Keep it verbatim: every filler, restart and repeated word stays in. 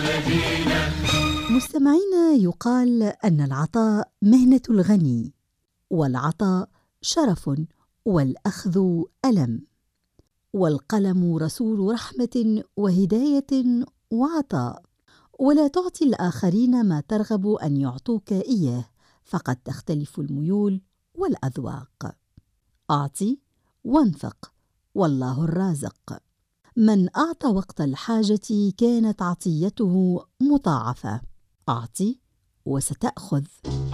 مستمعينا، يقال أن العطاء مهنة الغني، والعطاء شرف، والأخذ ألم، والقلم رسول رحمة وهداية وعطاء. ولا تعطي الآخرين ما ترغب أن يعطوك إياه، فقد تختلف الميول والأذواق. أعطي وانفق، والله الرازق. من أعطى وقت الحاجة كانت عطيته مضاعفة. أعطي وستأخذ.